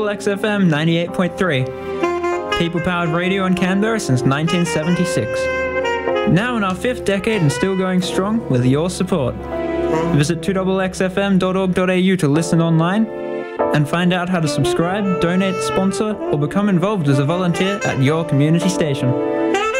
XFM 98.3. People-powered radio in Canberra since 1976. Now in our 5th decade and still going strong with your support. Visit 2xfm.org.au to listen online and find out how to subscribe, donate, sponsor, or become involved as a volunteer at your community station.